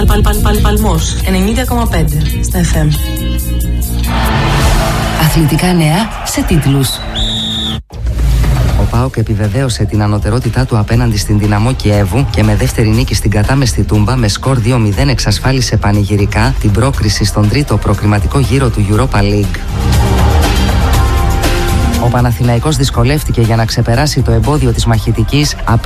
Παλμός 90,5 στα FM. Αθλητικά νέα σε τίτλους. Ο ΠΑΟΚ επιβεβαίωσε την ανωτερότητά του απέναντι στην Δυναμό Κιέβου και με δεύτερη νίκη στην κατάμεστη Τούμπα με σκορ 2-0 εξασφάλισε πανηγυρικά την πρόκριση στον τρίτο προκριματικό γύρο του Europa League. Ο Παναθηναϊκός δυσκολεύτηκε για να ξεπεράσει το εμπόδιο της μαχητικής